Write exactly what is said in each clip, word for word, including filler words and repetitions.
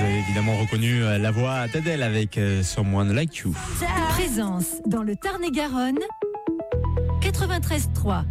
avez évidemment reconnu la voix d'Adèle avec Someone Like You. Présence dans le Tarn-et-Garonne, quatre-vingt-treize trois.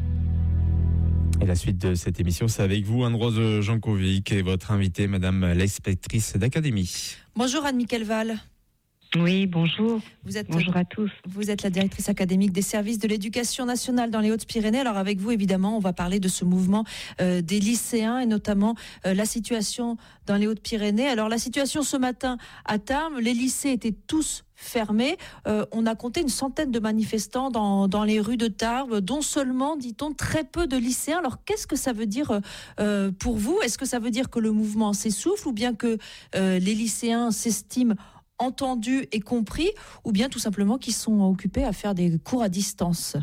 Et la suite de cette émission, c'est avec vous, Anne-Rose Jankovic, et votre invitée, Madame l'inspectrice d'académie. Bonjour Anne-Michel Val. Oui, bonjour. Vous êtes, bonjour à tous. Vous êtes la directrice académique des services de l'éducation nationale dans les Hautes-Pyrénées. Alors avec vous, évidemment, on va parler de ce mouvement euh, des lycéens et notamment euh, la situation dans les Hautes-Pyrénées. Alors la situation ce matin à Tarbes, les lycées étaient tous fermés. Euh, on a compté une centaine de manifestants dans, dans les rues de Tarbes, dont seulement, dit-on, très peu de lycéens. Alors qu'est-ce que ça veut dire euh, pour vous ? Est-ce que ça veut dire que le mouvement s'essouffle ou bien que euh, les lycéens s'estiment entendus et compris, ou bien tout simplement qu'ils sont occupés à faire des cours à distance?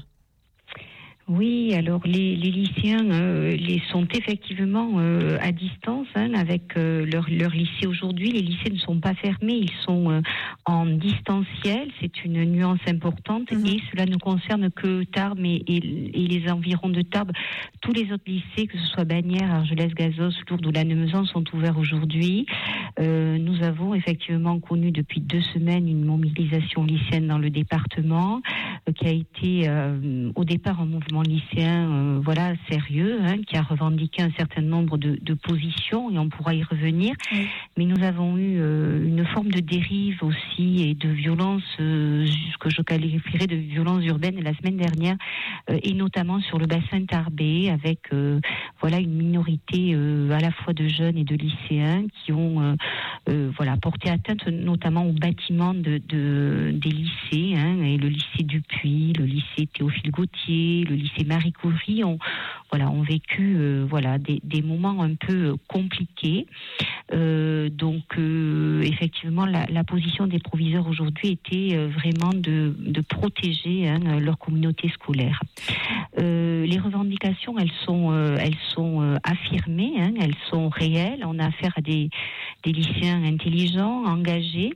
Oui, alors les, les lycéens euh, les sont effectivement euh, à distance hein, avec euh, leur, leur lycée aujourd'hui. Les lycées ne sont pas fermés, ils sont euh, en distanciel. C'est une nuance importante mmh. et cela ne concerne que Tarbes et, et, et les environs de Tarbes. Tous les autres lycées, que ce soit Bagnères, Argelès-Gazost, Lourdes ou Lannemezan, sont ouverts aujourd'hui. Euh, nous avons effectivement connu depuis deux semaines une mobilisation lycéenne dans le département euh, qui a été euh, au départ un mouvement lycéen euh, voilà, sérieux, hein, qui a revendiqué un certain nombre de, de positions et on pourra y revenir. Oui. Mais nous avons eu euh, une forme de dérive aussi et de violence, euh, ce que je qualifierais de violence urbaine la semaine dernière euh, et notamment sur le bassin tarbais avec euh, voilà, une minorité euh, à la fois de jeunes et de lycéens qui ont euh, euh, voilà, porté atteinte notamment aux bâtiments de, de, des lycées hein, et le lycée Dupuis, le lycée Théophile Gautier, le lycée Marie Curie ont, voilà, ont vécu euh, voilà, des, des moments un peu compliqués. Euh, donc, euh, effectivement, la, la position des proviseurs aujourd'hui était euh, vraiment de, de protéger hein, leur communauté scolaire. Euh, les revendications, elles sont, euh, elles sont euh, affirmées, hein, elles sont réelles. On a affaire à des, des lycéens intelligents, engagés,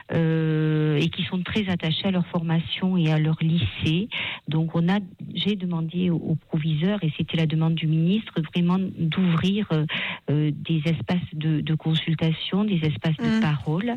euh, et qui sont très attachés à leur formation et à leur lycée. Donc, on a, j'ai demandé aux, aux proviseurs, et c'était la demande du ministre, vraiment d'ouvrir euh, des espaces de, de consultation, des espaces de mmh. parole.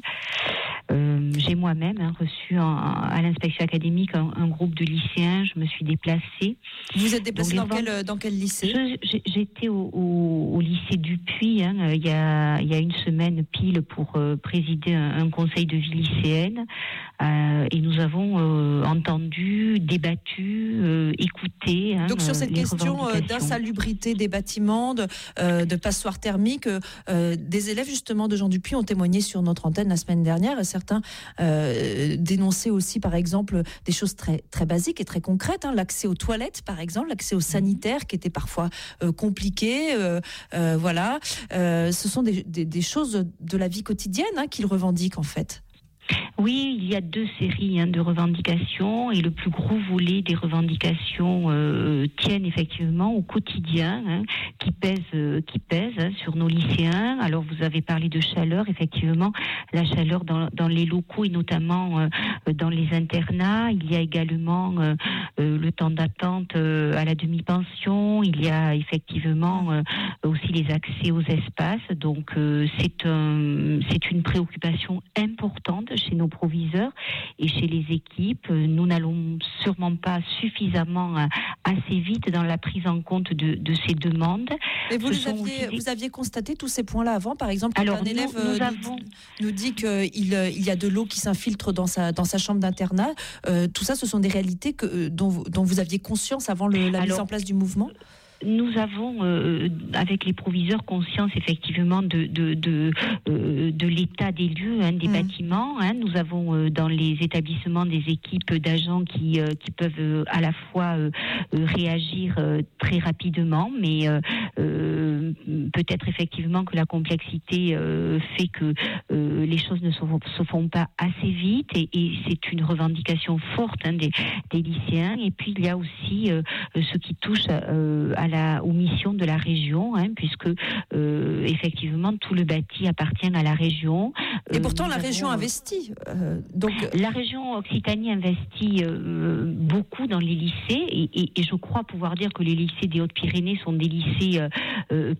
Euh, j'ai moi-même hein, reçu un, à l'inspection académique un, un groupe de lycéens. Je me suis déplacée. Vous êtes déplacée dans, quel, dans quel lycée ? je, J'étais au, au, au lycée Dupuis hein, il, y a, il y a une semaine pile pour euh, présider un, un conseil de vie lycéenne. Euh, et nous avons euh, entendu, débattu, euh, écouté. Hein, Donc sur cette question d'insalubrité des bâtiments, de, euh, de passoires thermiques, euh, des élèves justement de Jean Dupuis ont témoigné sur notre antenne la semaine dernière. Et certains euh, dénonçaient aussi par exemple des choses très, très basiques et très concrètes. Hein, l'accès aux toilettes par exemple, l'accès aux sanitaires qui était parfois euh, compliqué. Euh, euh, voilà, euh, ce sont des, des, des choses de la vie quotidienne hein, qu'ils revendiquent en fait. Oui, il y a deux séries hein, de revendications et le plus gros volet des revendications euh, tiennent effectivement au quotidien, hein, qui pèse, euh, qui pèse hein, sur nos lycéens. Alors vous avez parlé de chaleur, effectivement, la chaleur dans, dans les locaux et notamment euh, dans les internats. Il y a également euh, euh, le temps d'attente euh, à la demi-pension. Il y a effectivement euh, aussi les accès aux espaces. Donc euh, c'est un, c'est une préoccupation importante chez nos proviseurs et chez les équipes. Nous n'allons sûrement pas suffisamment assez vite dans la prise en compte de, de ces demandes. Et vous, les aviez, des... vous aviez constaté tous ces points-là avant, par exemple, quand Alors, un élève nous, nous nous, avons... nous dit qu'il il y a de l'eau qui s'infiltre dans sa, dans sa chambre d'internat. Euh, tout ça, ce sont des réalités que, dont, dont vous aviez conscience avant le, la Alors, mise en place du mouvement ? Nous avons, euh, avec les proviseurs, conscience effectivement de de de, euh, de l'état des lieux, hein, des mmh. bâtiments. Hein. Nous avons euh, dans les établissements des équipes d'agents qui euh, qui peuvent euh, à la fois euh, réagir euh, très rapidement, mais euh, euh, peut-être effectivement que la complexité euh, fait que euh, les choses ne se, se font pas assez vite, et, et c'est une revendication forte hein, des, des lycéens. Et puis il y a aussi euh, ce qui touche euh, à La, aux missions de la région, hein, puisque euh, effectivement tout le bâti appartient à la région. Et euh, pourtant la région avons, investit. Euh, donc la région Occitanie investit euh, beaucoup dans les lycées, et, et, et je crois pouvoir dire que les lycées des Hautes-Pyrénées sont des lycées euh,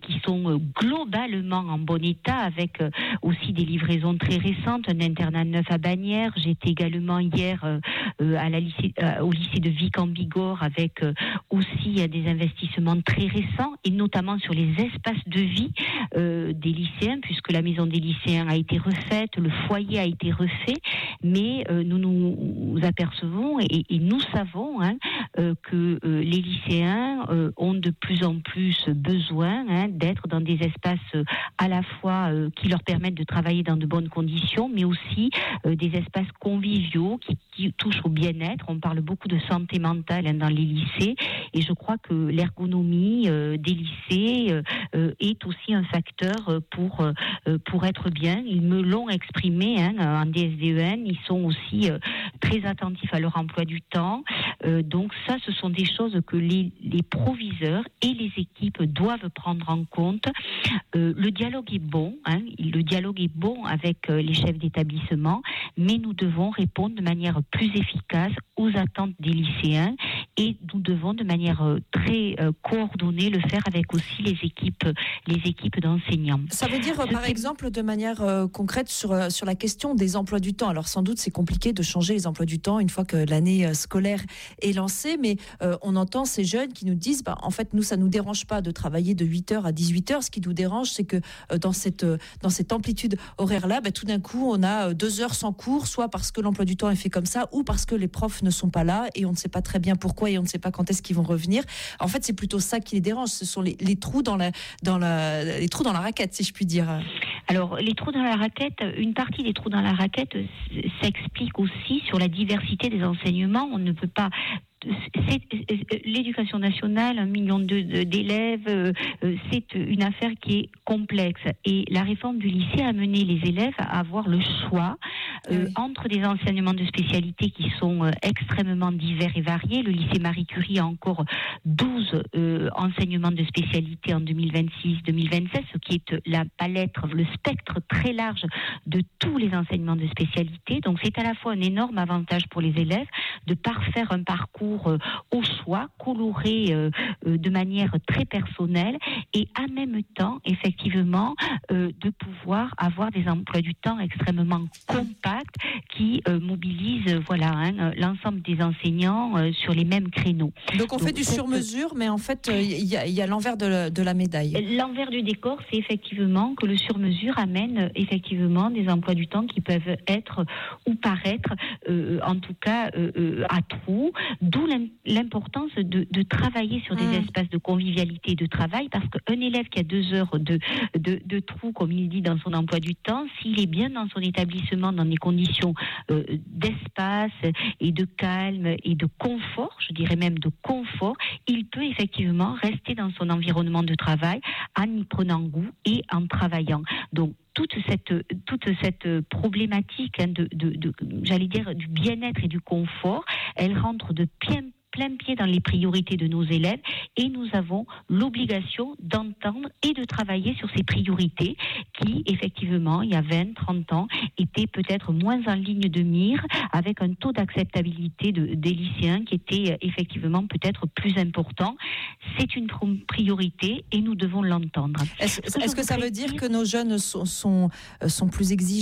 qui sont euh, globalement en bon état, avec euh, aussi des livraisons très récentes, un internat neuf à Bagnères. J'étais également hier euh, euh, à la lycée, euh, au lycée de Vic en Bigorre, avec euh, aussi euh, des investissements très récents, et notamment sur les espaces de vie euh, des lycéens, puisque la maison des lycéens a été refaite, le foyer a été refait, mais euh, nous nous apercevons et, et nous savons hein, euh, que euh, les lycéens euh, ont de plus en plus besoin hein, d'être dans des espaces euh, à la fois euh, qui leur permettent de travailler dans de bonnes conditions, mais aussi euh, des espaces conviviaux qui, qui touchent au bien-être. On parle beaucoup de santé mentale hein, dans les lycées, et je crois que l'ergonomie euh, des lycées euh, euh, est aussi un facteur pour, euh, pour être bien. Ils me l'ont exprimé hein, en D S D E N, ils sont aussi euh, très attentifs à leur emploi du temps. Euh, donc ça, ce sont des choses que les, les proviseurs et les équipes doivent prendre en compte. Euh, le dialogue est bon, hein, le dialogue est bon avec euh, les chefs d'établissement, mais nous devons répondre de manière plus efficace aux attentes des lycéens, et nous devons de manière euh, très euh, coordonnée le faire avec aussi les équipes, les équipes d'enseignants. Ça veut dire, par exemple, de manière euh, concrète sur, euh, sur la question des emplois du temps. Alors sans doute c'est compliqué de changer les emplois du temps une fois que l'année euh, scolaire est lancée, mais euh, on entend ces jeunes qui nous disent, bah, en fait nous ça nous dérange pas de travailler de huit heures à dix-huit heures, ce qui nous dérange c'est que euh, dans, cette, euh, dans cette amplitude horaire-là, bah, tout d'un coup on a euh, deux heures sans cours, soit parce que l'emploi du temps est fait comme ça, ou parce que les profs ne sont pas là et on ne sait pas très bien pourquoi et on ne sait pas quand est-ce qu'ils vont revenir. En fait c'est plutôt ça qui les dérange, ce sont les, les trous dans la, dans la, les trous dans la raquette, si je puis dire. Alors, les trous dans la raquette, une partie des trous dans la raquette s'explique aussi sur la diversité des enseignements. On ne peut pas... C'est, l'éducation nationale, un million de, d'élèves, euh, c'est une affaire qui est complexe. Et la réforme du lycée a amené les élèves à avoir le choix euh, oui. entre des enseignements de spécialité qui sont euh, extrêmement divers et variés. Le lycée Marie Curie a encore douze euh, enseignements de spécialité en deux mille vingt-six deux mille vingt-sept, ce qui est la palette, le spectre très large de tous les enseignements de spécialité. Donc c'est à la fois un énorme avantage pour les élèves de parfaire un parcours au choix, coloré euh, euh, de manière très personnelle, et en même temps, effectivement, euh, de pouvoir avoir des emplois du temps extrêmement compacts qui euh, mobilisent voilà, hein, l'ensemble des enseignants euh, sur les mêmes créneaux. Donc on Donc, fait du sur-mesure, mais en fait, il euh, y, a, y a l'envers de la, de la médaille. L'envers du décor, c'est effectivement que le sur-mesure amène effectivement des emplois du temps qui peuvent être ou paraître, euh, en tout cas, euh, à trous, d'où l'importance de, de travailler sur des mmh. espaces de convivialité et de travail, parce qu'un élève qui a deux heures de, de, de trou, comme il dit dans son emploi du temps, s'il est bien dans son établissement, dans des conditions euh, d'espace et de calme et de confort, je dirais même de confort, il peut effectivement rester dans son environnement de travail en y prenant goût et en travaillant. Donc, toute cette, toute cette problématique hein, de, de, de, j'allais dire, du bien-être et du confort, elle rentre de plein, plein pied dans les priorités de nos élèves, et nous avons l'obligation d'entendre et de travailler sur ces priorités qui, effectivement, il y a vingt, trente ans, étaient peut-être moins en ligne de mire, avec un taux d'acceptabilité de, des lycéens qui était effectivement peut-être plus important. C'est une priorité et nous devons l'entendre. Est-ce, que, est-ce que ça veut dire que nos jeunes sont, sont, sont plus exigeants ?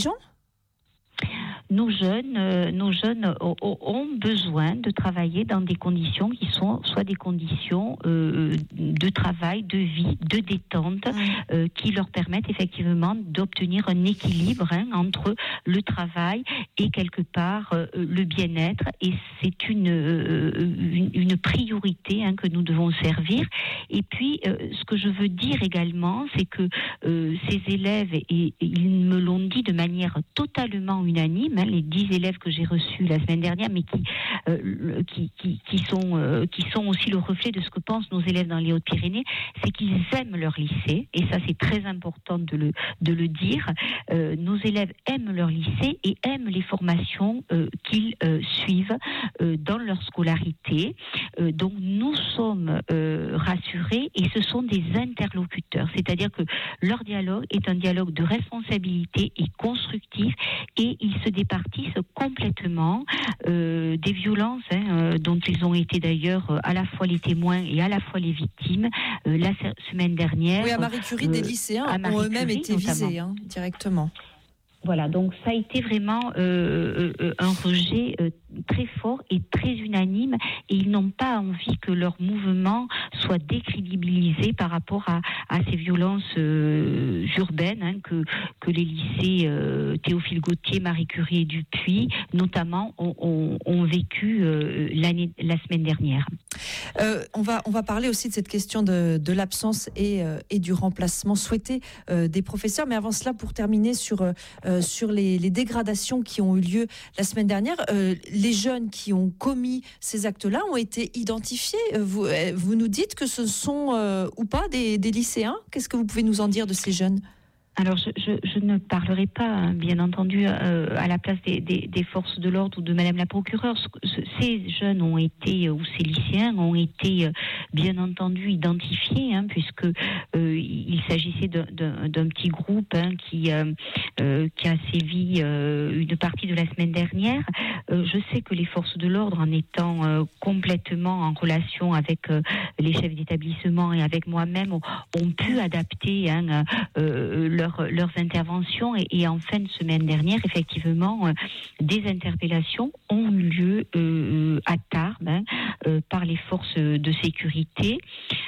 Nos jeunes, euh, nos jeunes ont besoin de travailler dans des conditions qui sont soit des conditions euh, de travail, de vie, de détente, euh, qui leur permettent effectivement d'obtenir un équilibre hein, entre le travail et quelque part euh, le bien-être. Et c'est une, euh, une, une priorité hein, que nous devons servir. Et puis, euh, ce que je veux dire également, c'est que euh, ces élèves, et, et ils me l'ont dit de manière totalement unanime, les dix élèves que j'ai reçus la semaine dernière, mais qui, euh, qui, qui, qui, sont, euh, qui sont aussi le reflet de ce que pensent nos élèves dans les Hautes-Pyrénées, c'est qu'ils aiment leur lycée, et ça c'est très important de le, de le dire. Euh, nos élèves aiment leur lycée et aiment les formations euh, qu'ils euh, suivent euh, dans leur scolarité. Euh, donc nous sommes euh, rassurés, et ce sont des interlocuteurs, c'est-à-dire que leur dialogue est un dialogue de responsabilité et constructif, et il se déploie départissent complètement euh, des violences hein, euh, dont ils ont été d'ailleurs euh, à la fois les témoins et à la fois les victimes euh, la se- semaine dernière. Oui, à Marie Curie, euh, des lycéens ont eux-mêmes été visés hein, directement. Voilà, donc ça a été vraiment euh, euh, un rejet euh, très fort et très unanime, et ils n'ont pas envie que leur mouvement soit décrédibilisé par rapport à, à ces violences euh, urbaines hein, que, que les lycées euh, Théophile Gautier, Marie Curie et Dupuis, notamment, ont, ont, ont vécu euh, l'année, la semaine dernière. Euh, on va on va parler aussi de cette question de, de l'absence et, euh, et du remplacement souhaité euh, des professeurs. Mais avant cela, pour terminer sur euh, sur les, les dégradations qui ont eu lieu la semaine dernière, euh, les jeunes qui ont commis ces actes-là ont été identifiés. Vous vous nous dites que ce sont euh, ou pas des, des lycéens. Qu'est-ce que vous pouvez nous en dire de ces jeunes ? Alors, je, je, je ne parlerai pas, hein, bien entendu, euh, à la place des, des, des forces de l'ordre ou de Madame la procureure. Ces jeunes ont été, ou ces lycéens ont été, euh, bien entendu, identifiés, hein, puisque euh, il s'agissait d'un, d'un, d'un petit groupe hein, qui, euh, euh, qui a sévi euh, une partie de la semaine dernière. Euh, je sais que les forces de l'ordre, en étant euh, complètement en relation avec euh, les chefs d'établissement et avec moi-même, ont, ont pu adapter hein, euh, leur leurs interventions et, et en fin de semaine dernière, effectivement, euh, des interpellations ont eu lieu euh, à Tarbes hein, euh, par les forces de sécurité.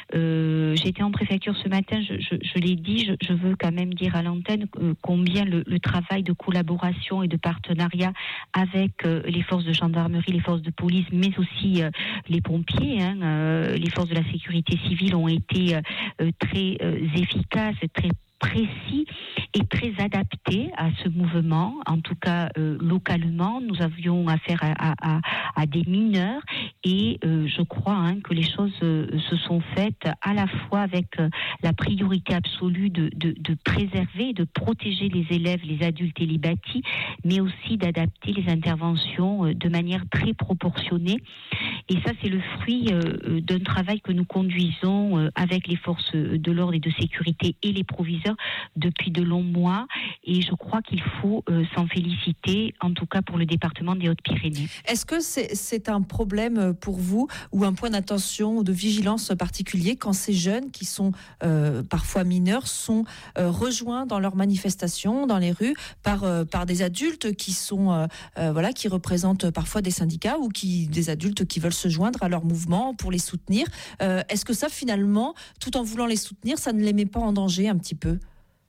Euh, j'étais en préfecture ce matin, je, je, je l'ai dit, je, je veux quand même dire à l'antenne euh, combien le, le travail de collaboration et de partenariat avec euh, les forces de gendarmerie, les forces de police, mais aussi euh, les pompiers, hein, euh, les forces de la sécurité civile ont été euh, très euh, efficaces, très précis et très adapté à ce mouvement, en tout cas euh, localement. Nous avions affaire à, à, à, à des mineurs et euh, je crois hein, que les choses euh, se sont faites à la fois avec euh, la priorité absolue de, de, de préserver et de protéger les élèves, les adultes et les bâtis, mais aussi d'adapter les interventions euh, de manière très proportionnée. Et ça, c'est le fruit euh, d'un travail que nous conduisons euh, avec les forces de l'ordre et de sécurité et les proviseurs depuis de longs mois, et je crois qu'il faut euh, s'en féliciter, en tout cas pour le département des Hautes-Pyrénées. Est-ce que c'est, c'est un problème pour vous ou un point d'attention ou de vigilance particulier quand ces jeunes qui sont euh, parfois mineurs sont euh, rejoints dans leurs manifestations, dans les rues, par, euh, par des adultes qui sont euh, euh, voilà, qui représentent parfois des syndicats ou qui, des adultes qui veulent se joindre à leur mouvement pour les soutenir. Euh, est-ce que ça, finalement, tout en voulant les soutenir, ça ne les met pas en danger un petit peu ?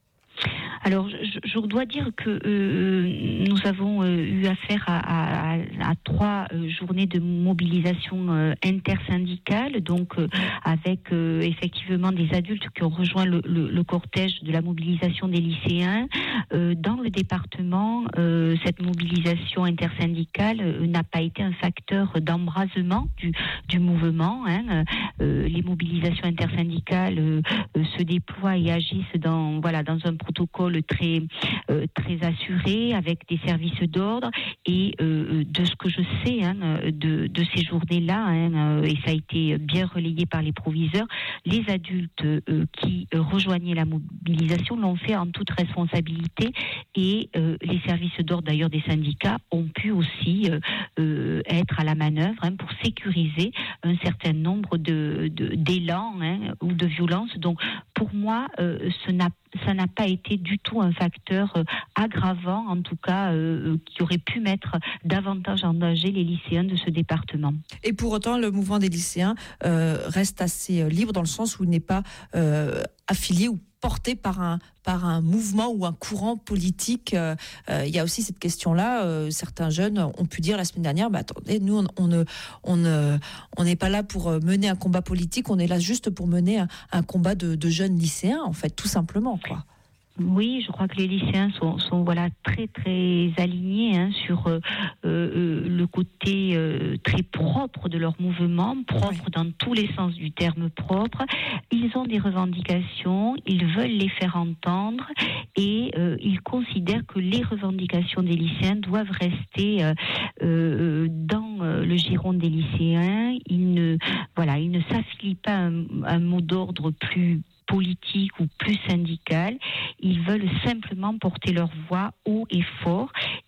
Alors, je, je dois dire que euh, nous avons euh, eu affaire à, à, à trois euh, journées de mobilisation euh, intersyndicale, donc euh, avec euh, effectivement des adultes qui ont rejoint le, le, le cortège de la mobilisation des lycéens. Euh, dans le département, euh, cette mobilisation intersyndicale euh, n'a pas été un facteur d'embrasement du, du mouvement. Hein. Euh, les mobilisations intersyndicales euh, euh, se déploient et agissent dans, voilà, dans un protocole très euh, très assuré avec des services d'ordre et euh, de ce que je sais hein, de, de ces journées-là hein, et ça a été bien relayé par les proviseurs, les adultes euh, qui rejoignaient la mobilisation l'ont fait en toute responsabilité et euh, les services d'ordre d'ailleurs des syndicats ont pu aussi euh, euh, être à la manœuvre hein, pour sécuriser un certain nombre de, de d'élans hein, ou de violences. Donc pour moi euh, ce n'a ça n'a pas été du tout un facteur euh, aggravant, en tout cas, euh, qui aurait pu mettre davantage en danger les lycéens de ce département. Et pour autant, le mouvement des lycéens euh, reste assez libre dans le sens où il n'est pas euh, affilié ou porté par un, par un mouvement ou un courant politique. Euh, euh, il y a aussi cette question-là. Euh, certains jeunes ont pu dire la semaine dernière, bah, attendez, nous, on, on ne, on ne, on n'est pas là pour mener un combat politique, on est là juste pour mener un, un combat de, de jeunes lycéens, en fait, tout simplement, quoi. Oui, je crois que les lycéens sont, sont voilà très très alignés hein, sur euh, euh, le côté euh, très propre de leur mouvement, propre oui. dans tous les sens du terme propre. Ils ont des revendications, ils veulent les faire entendre et euh, ils considèrent que les revendications des lycéens doivent rester euh, euh, dans euh, le giron des lycéens. Ils ne voilà, ils ne s'affilient pas à un, un mot d'ordre plus politique ou plus syndicale, ils veulent simplement porter leur voix haut et fort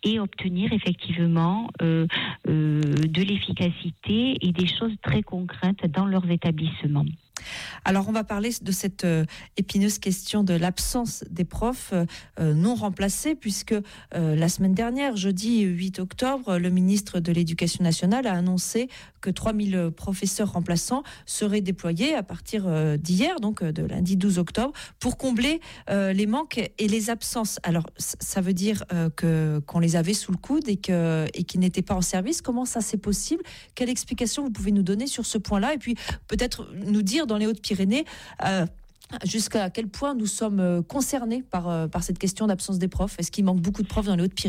et obtenir effectivement euh, euh, de l'efficacité et des choses très concrètes dans leurs établissements. Alors, on va parler de cette euh, épineuse question de l'absence des profs euh, non remplacés, puisque euh, la semaine dernière, jeudi huit octobre, le ministre de l'Éducation nationale a annoncé que trois mille professeurs remplaçants seraient déployés à partir euh, d'hier, donc euh, de lundi douze octobre, pour combler euh, les manques et les absences. Alors, ça veut dire euh, que, qu'on les avait sous le coude et, que, et qu'ils n'étaient pas en service. Comment ça c'est possible ? Quelle explication vous pouvez nous donner sur ce point-là ? Et puis, peut-être nous dire dans les Hautes-Pyrénées, euh, jusqu'à quel point nous sommes concernés par, euh, par cette question d'absence des profs. Est-ce qu'il manque beaucoup de profs dans les Hautes-Pyrénées ?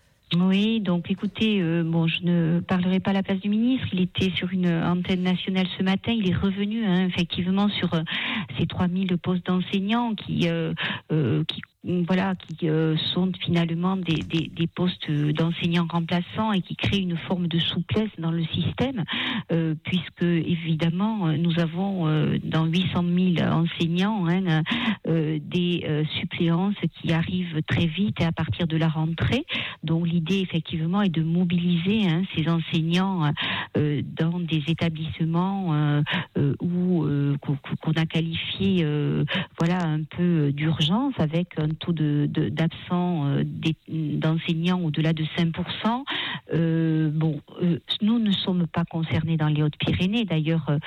Oui, donc écoutez, euh, bon, je ne parlerai pas à la place du ministre. Il était sur une antenne nationale ce matin. Il est revenu hein, effectivement sur euh, ces trois mille postes d'enseignants qui, euh, euh, qui voilà, qui euh, sont finalement des, des, des postes d'enseignants remplaçants et qui créent une forme de souplesse dans le système, euh, puisque évidemment nous avons euh, dans huit cent mille enseignants hein, euh, des euh, suppléances qui arrivent très vite et à partir de la rentrée. Donc l'idée effectivement est de mobiliser hein, ces enseignants euh, dans des établissements euh, euh, où euh, qu'on a qualifié euh, voilà un peu d'urgence avec un taux de, de, d'absents euh, d'enseignants au-delà de cinq pour cent. Euh, bon, euh, nous ne sommes pas concernés dans les Hautes-Pyrénées. D'ailleurs, euh,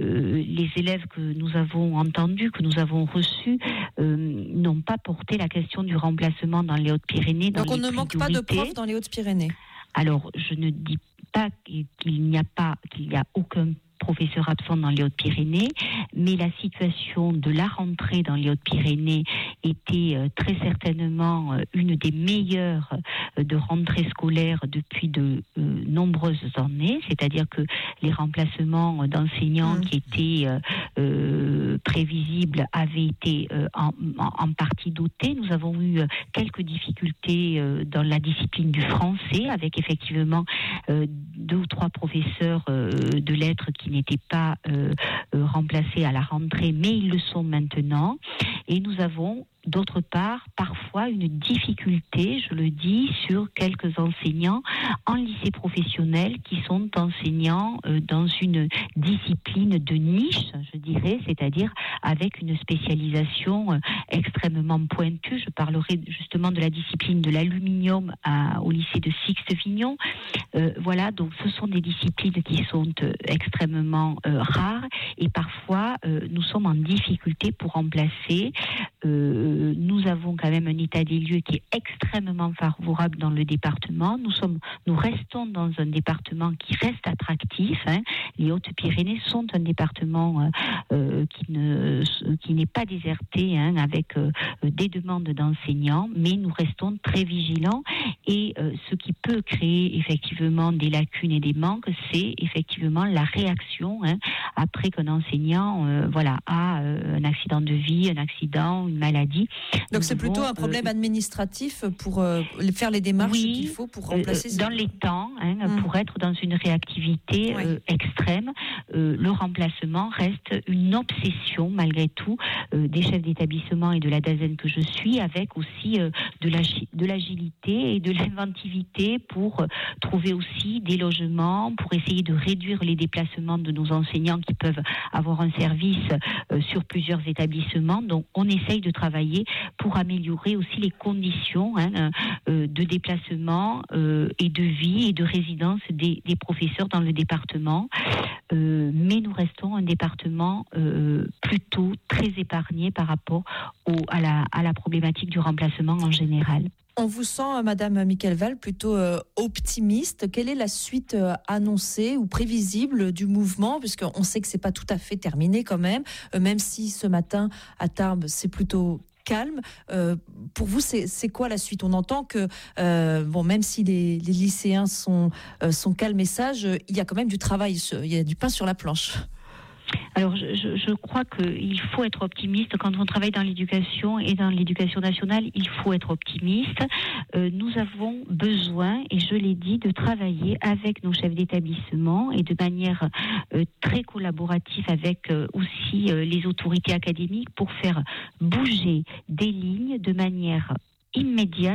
les élèves que nous avons entendus, que nous avons reçus, euh, n'ont pas porté la question du remplacement dans les Hautes-Pyrénées. Donc on ne manque pas de profs dans les Hautes-Pyrénées. Alors, je ne dis pas qu'il n'y a pas, qu'il n'y a aucun professeurs absents dans les Hautes-Pyrénées, mais la situation de la rentrée dans les Hautes-Pyrénées était euh, très certainement euh, une des meilleures euh, de rentrée scolaire depuis de euh, nombreuses années, c'est-à-dire que les remplacements d'enseignants mmh. qui étaient euh, euh, prévisibles avaient été euh, en, en partie dotés. Nous avons eu quelques difficultés euh, dans la discipline du français, avec effectivement euh, deux ou trois professeurs euh, de lettres qui n'étaient pas euh, euh, remplacés à la rentrée, mais ils le sont maintenant. Et nous avons d'autre part, parfois une difficulté, je le dis, sur quelques enseignants en lycée professionnel qui sont enseignants euh, dans une discipline de niche, je dirais, c'est-à-dire avec une spécialisation euh, extrêmement pointue. Je parlerai justement de la discipline de l'aluminium à, au lycée de Sixte-Vignon. Euh, voilà, donc ce sont des disciplines qui sont euh, extrêmement euh, rares et parfois euh, nous sommes en difficulté pour remplacer. Euh, Nous avons quand même un état des lieux qui est extrêmement favorable dans le département. Nous sommes, nous restons dans un département qui reste attractif. Hein. Les Hautes-Pyrénées sont un département euh, euh, qui ne, qui n'est pas déserté, hein, avec euh, des demandes d'enseignants, mais nous restons très vigilants. Et euh, ce qui peut créer effectivement des lacunes et des manques, c'est effectivement la réaction hein, après qu'un enseignant, euh, voilà, a euh, un accident de vie, un accident, une maladie. Donc nous c'est devons, plutôt un problème euh, administratif pour euh, faire les démarches oui, qu'il faut pour remplacer euh, dans ces... les temps, hein, mmh. pour être dans une réactivité oui. euh, extrême. Euh, le remplacement reste une obsession malgré tout euh, des chefs d'établissement et de la DAZEN que je suis, avec aussi euh, de, la, de l'agilité et de l'inventivité pour euh, trouver aussi des logements, pour essayer de réduire les déplacements de nos enseignants qui peuvent avoir un service euh, sur plusieurs établissements. Donc on essaye de travailler pour améliorer aussi les conditions hein, euh, de déplacement euh, et de vie et de résidence des, des professeurs dans le département. Euh, mais nous restons un département euh, plutôt très épargné par rapport au, à, la, à la problématique du remplacement en général. On vous sent, Madame Michelval, plutôt euh, optimiste. Quelle est la suite euh, annoncée ou prévisible du mouvement, puisqu'on sait que c'est pas tout à fait terminé quand même, euh, même si ce matin à Tarbes c'est plutôt calme. Euh, pour vous, c'est, c'est quoi la suite ? On entend que, euh, bon, même si les, les lycéens sont, euh, sont calmes et sages, il y a quand même du travail, il y a du pain sur la planche. Alors, je, je, je crois qu'il faut être optimiste. Quand on travaille dans l'éducation et dans l'éducation nationale, il faut être optimiste. Euh, nous avons besoin, et je l'ai dit, de travailler avec nos chefs d'établissement et de manière euh, très collaborative avec euh, aussi euh, les autorités académiques pour faire bouger des lignes de manière immédiate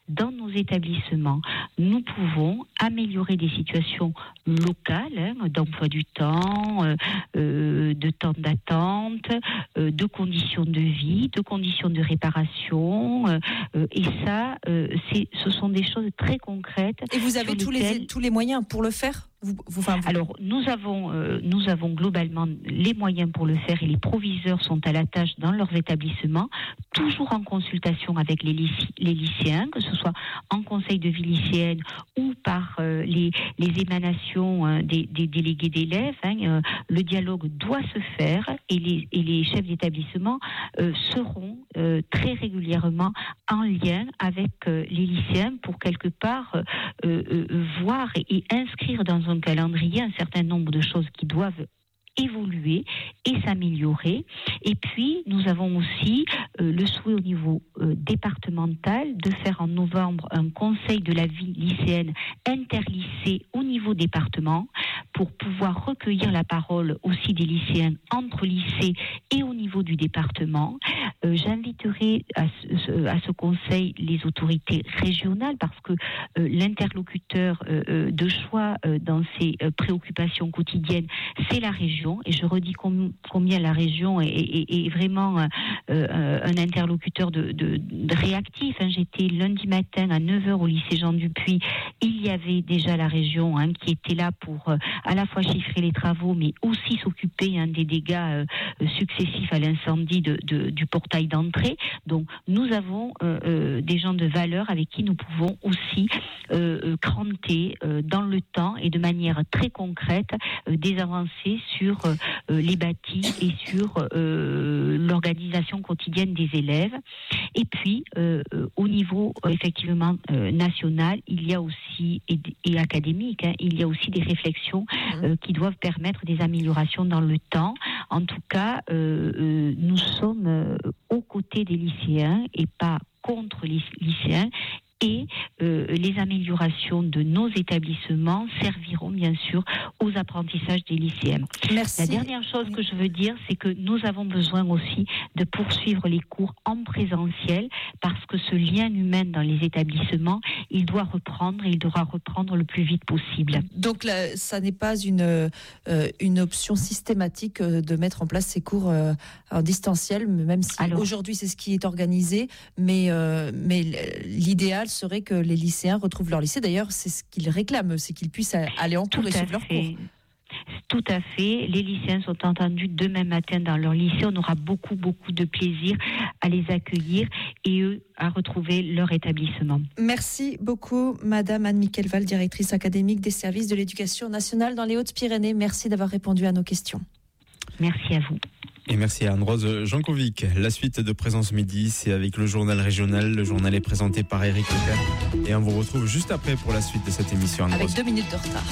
dans nos établissements, nous pouvons améliorer des situations locales, hein, d'emploi du temps, euh, euh, de temps d'attente, euh, de conditions de vie, de conditions de réparation, euh, euh, et ça, euh, c'est, ce sont des choses très concrètes. Et vous avez tous lesquelles... les tous les moyens pour le faire? Vous, vous, enfin, vous... Alors, nous avons, euh, nous avons globalement les moyens pour le faire et les proviseurs sont à la tâche dans leurs établissements, toujours en consultation avec les, lycé- les lycéens, que ce soit en conseil de vie lycéenne ou par euh, les, les émanations euh, des, des délégués d'élèves. Hein, euh, le dialogue doit se faire et les, et les chefs d'établissement euh, seront euh, très régulièrement en lien avec euh, les lycéens pour quelque part euh, euh, voir et, et inscrire dans un calendrier un certain nombre de choses qui doivent évoluer et s'améliorer. Et puis, nous avons aussi euh, le souhait au niveau euh, départemental de faire en novembre un conseil de la vie lycéenne interlycée au niveau département pour pouvoir recueillir la parole aussi des lycéens entre lycées et au niveau du département. Euh, j'inviterai à ce, à ce conseil les autorités régionales parce que euh, l'interlocuteur euh, de choix euh, dans ces euh, préoccupations quotidiennes, c'est la région. Et je redis com- combien la région est, est, est vraiment euh, euh, un interlocuteur de, de, de réactif. Hein. J'étais lundi matin à neuf heures au lycée Jean Dupuis. Il y avait déjà la région hein, qui était là pour euh, à la fois chiffrer les travaux, mais aussi s'occuper hein, des dégâts euh, successifs à l'incendie de, de, du portail d'entrée. Donc nous avons euh, euh, des gens de valeur avec qui nous pouvons aussi euh, cranter euh, dans le temps et de manière très concrète euh, des avancées sur euh, les bâtis et sur euh, l'organisation quotidienne des élèves. Et puis, euh, au niveau euh, effectivement euh, national, il y a aussi, et, et académique, hein, il y a aussi des réflexions euh, qui doivent permettre des améliorations dans le temps. En tout cas, euh, euh, nous sommes euh, aux côtés des lycéens et pas contre les lycéens. Et euh, les améliorations de nos établissements serviront bien sûr aux apprentissages des lycéens. Merci. La dernière chose que je veux dire, c'est que nous avons besoin aussi de poursuivre les cours en présentiel parce que ce lien humain dans les établissements, il doit reprendre et il devra reprendre le plus vite possible. Donc là, ça n'est pas une, euh, une option systématique euh, de mettre en place ces cours euh, en distanciel, même si Alors, aujourd'hui c'est ce qui est organisé, mais, euh, mais l'idéal serait que les lycéens retrouvent leur lycée. D'ailleurs, c'est ce qu'ils réclament, c'est qu'ils puissent aller en cours et suivre leurs cours. Tout à fait. Les lycéens sont entendus demain matin dans leur lycée. On aura beaucoup, beaucoup de plaisir à les accueillir et eux à retrouver leur établissement. Merci beaucoup, Madame Anne-Michèle Val, directrice académique des services de l'éducation nationale dans les Hautes-Pyrénées. Merci d'avoir répondu à nos questions. Merci à vous. Et merci à Anne-Rose Jankovic. La suite de Présence Midi, c'est avec le journal régional. Le journal est présenté par Eric Leclerc. Et on vous retrouve juste après pour la suite de cette émission. Avec deux minutes de retard.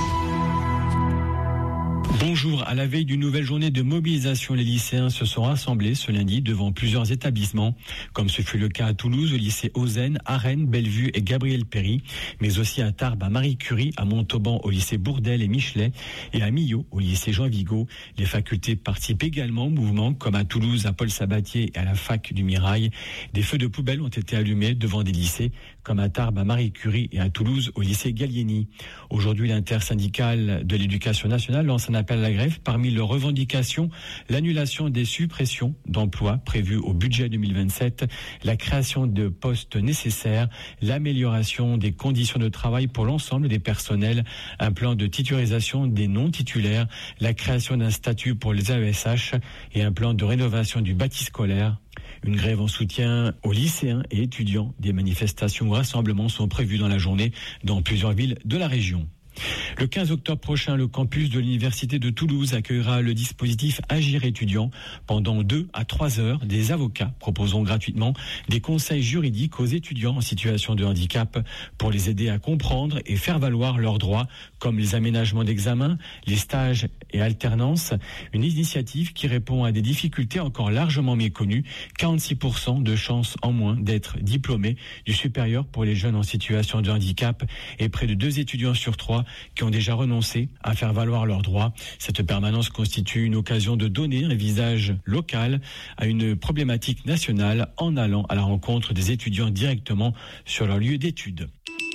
Bonjour, à la veille d'une nouvelle journée de mobilisation, les lycéens se sont rassemblés ce lundi devant plusieurs établissements, comme ce fut le cas à Toulouse, au lycée Ozen, à Rennes, Bellevue et Gabriel Péry, mais aussi à Tarbes, à Marie Curie, à Montauban, au lycée Bourdelle et Michelet, et à Millau, au lycée Jean Vigo. Les facultés participent également au mouvement, comme à Toulouse, à Paul Sabatier et à la fac du Mirail. Des feux de poubelle ont été allumés devant des lycées, comme à Tarbes, à Marie Curie et à Toulouse, au lycée Gallieni. Aujourd'hui, l'intersyndicale de l'éducation nationale lance un appel à la grève. Parmi leurs revendications, l'annulation des suppressions d'emplois prévues au budget deux mille vingt-sept, la création de postes nécessaires, l'amélioration des conditions de travail pour l'ensemble des personnels, un plan de titularisation des non-titulaires, la création d'un statut pour les A E S H et un plan de rénovation du bâti scolaire. Une grève en soutien aux lycéens et étudiants. Des manifestations ou rassemblements sont prévus dans la journée dans plusieurs villes de la région. Le quinze octobre prochain, le campus de l'Université de Toulouse accueillera le dispositif Agir étudiant. Pendant deux à trois heures, des avocats proposeront gratuitement des conseils juridiques aux étudiants en situation de handicap pour les aider à comprendre et faire valoir leurs droits, comme les aménagements d'examen, les stages et alternances. Une initiative qui répond à des difficultés encore largement méconnues. quarante-six pour cent de chances en moins d'être diplômés du supérieur pour les jeunes en situation de handicap et près de deux étudiants sur trois d'emploi qui ont déjà renoncé à faire valoir leurs droits. Cette permanence constitue une occasion de donner un visage local à une problématique nationale en allant à la rencontre des étudiants directement sur leur lieu d'études.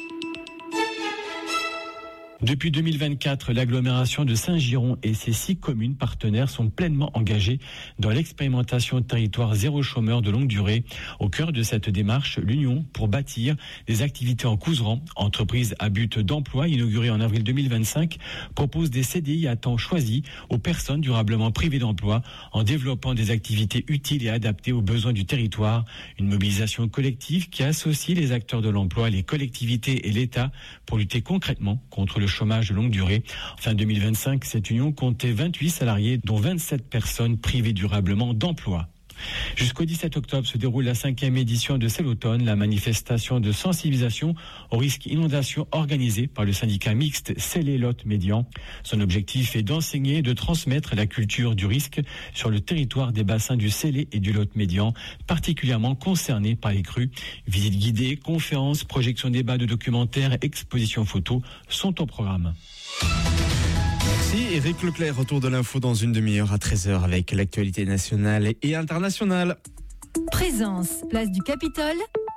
Depuis deux mille vingt-quatre, l'agglomération de Saint-Giron et ses six communes partenaires sont pleinement engagées dans l'expérimentation territoire zéro chômeur de longue durée. Au cœur de cette démarche, l'Union pour bâtir des activités en Couserans, entreprise à but d'emploi inaugurée en avril deux mille vingt-cinq, propose des C D I à temps choisi aux personnes durablement privées d'emploi en développant des activités utiles et adaptées aux besoins du territoire. Une mobilisation collective qui associe les acteurs de l'emploi, les collectivités et l'État pour lutter concrètement contre le chômage de longue durée. Fin deux mille vingt-cinq, cette union comptait vingt-huit salariés, dont vingt-sept personnes privées durablement d'emploi. Jusqu'au dix-sept octobre se déroule la cinquième édition de C'est l'automne, la manifestation de sensibilisation au risque inondation organisée par le syndicat mixte Célé-Lot-Médian. Son objectif est d'enseigner et de transmettre la culture du risque sur le territoire des bassins du Célé et du Lot-Médian, particulièrement concernés par les crues. Visites guidées, conférences, projections débats de documentaires, expositions photos sont au programme. Merci Éric Leclerc, retour de l'info dans une demi-heure à treize heures avec l'actualité nationale et internationale. Présence, place du Capitole,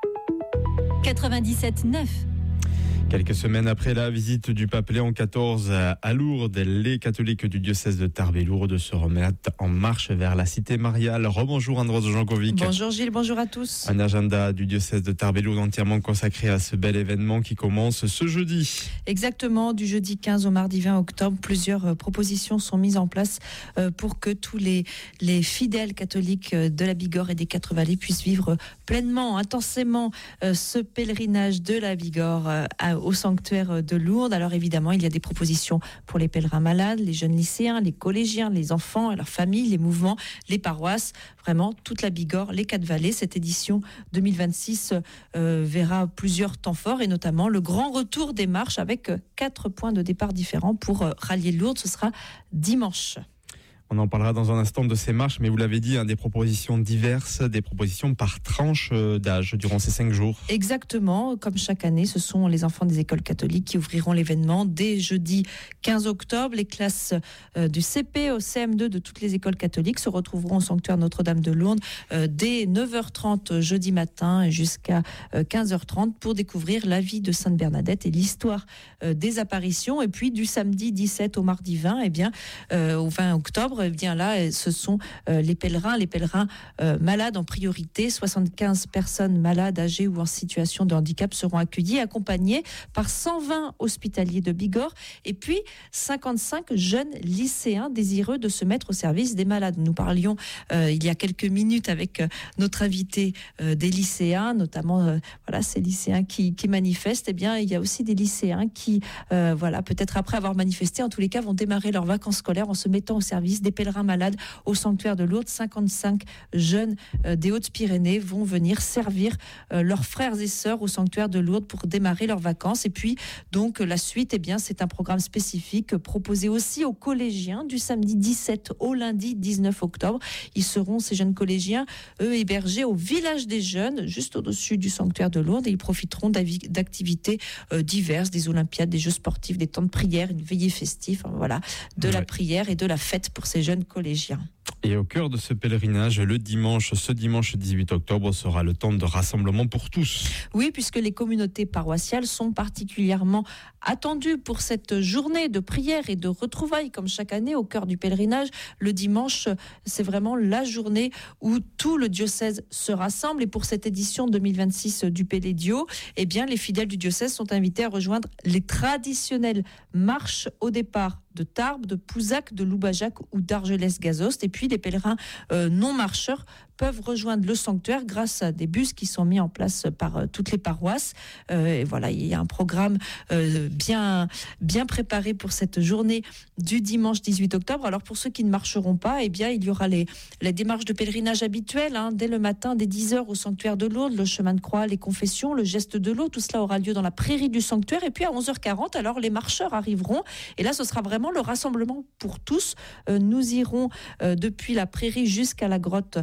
quatre-vingt-dix-sept neuf. Quelques semaines après la visite du pape Léon quatorze à Lourdes, les catholiques du diocèse de Tarbes et Lourdes se remettent en marche vers la cité mariale. Rebonjour Andros Jankovic. Bonjour Gilles, bonjour à tous. Un agenda du diocèse de Tarbes et Lourdes entièrement consacré à ce bel événement qui commence ce jeudi. Exactement, du jeudi quinze au mardi vingt octobre, plusieurs propositions sont mises en place pour que tous les, les fidèles catholiques de la Bigorre et des Quatre Vallées puissent vivre pleinement, intensément ce pèlerinage de la Bigorre à au sanctuaire de Lourdes. Alors évidemment, il y a des propositions pour les pèlerins malades, les jeunes lycéens, les collégiens, les enfants, leurs familles, les mouvements, les paroisses, vraiment toute la Bigorre, les Quatre Vallées. Cette édition deux mille vingt-six euh, verra plusieurs temps forts et notamment le grand retour des marches avec quatre points de départ différents pour euh, rallier Lourdes. Ce sera dimanche. On en parlera dans un instant de ces marches, mais vous l'avez dit, hein, des propositions diverses, des propositions par tranche d'âge durant ces cinq jours. Exactement, comme chaque année, ce sont les enfants des écoles catholiques qui ouvriront l'événement dès jeudi quinze octobre. Les classes euh, du C P au C M deux de toutes les écoles catholiques se retrouveront au sanctuaire Notre-Dame de Lourdes euh, dès neuf heures trente jeudi matin jusqu'à euh, quinze heures trente pour découvrir la vie de Sainte Bernadette et l'histoire euh, des apparitions. Et puis du samedi dix-sept au mardi vingt, eh bien, euh, au vingt octobre, eh bien là, ce sont euh, les pèlerins, les pèlerins euh, malades en priorité. soixante-quinze personnes malades, âgées ou en situation de handicap seront accueillies, accompagnées par cent vingt hospitaliers de Bigorre et puis cinquante-cinq jeunes lycéens désireux de se mettre au service des malades. Nous parlions euh, il y a quelques minutes avec euh, notre invité euh, des lycéens, notamment euh, voilà, ces lycéens qui, qui manifestent. Eh bien, il y a aussi des lycéens qui, euh, voilà, peut-être après avoir manifesté, en tous les cas, vont démarrer leurs vacances scolaires en se mettant au service des pèlerins malades au sanctuaire de Lourdes. cinquante-cinq jeunes euh, des Hautes-Pyrénées vont venir servir euh, leurs frères et sœurs au sanctuaire de Lourdes pour démarrer leurs vacances. Et puis, donc, la suite, eh bien, c'est un programme spécifique proposé aussi aux collégiens du samedi dix-sept au lundi dix-neuf octobre. Ils seront, ces jeunes collégiens, eux, hébergés au village des jeunes, juste au-dessus du sanctuaire de Lourdes, et ils profiteront d'activités euh, diverses, des olympiades, des jeux sportifs, des temps de prière, une veillée festive, hein, voilà, de ouais. la prière et de la fête pour ces jeunes collégiens. Et au cœur de ce pèlerinage, le dimanche, ce dimanche dix-huit octobre, sera le temps de rassemblement pour tous. Oui, puisque les communautés paroissiales sont particulièrement attendues pour cette journée de prière et de retrouvailles, comme chaque année au cœur du pèlerinage. Le dimanche, c'est vraiment la journée où tout le diocèse se rassemble. Et pour cette édition deux mille vingt-six du Pélédio, eh bien, les fidèles du diocèse sont invités à rejoindre les traditionnelles marches au départ de Tarbes, de Pouzac, de Loubajac ou d'Argelès-Gazost. Et puis les pèlerins euh, non marcheurs peuvent rejoindre le sanctuaire grâce à des bus qui sont mis en place par euh, toutes les paroisses. Euh, et voilà, il y a un programme euh, bien, bien préparé pour cette journée du dimanche dix-huit octobre. Alors pour ceux qui ne marcheront pas, eh bien, il y aura les, les démarches de pèlerinage habituelles, hein, dès le matin, dès dix heures au sanctuaire de Lourdes, le chemin de croix, les confessions, le geste de l'eau. Tout cela aura lieu dans la prairie du sanctuaire. Et puis à onze heures quarante, alors les marcheurs arriveront. Et là, ce sera vraiment le rassemblement pour tous. Euh, nous irons euh, depuis la prairie jusqu'à la grotte en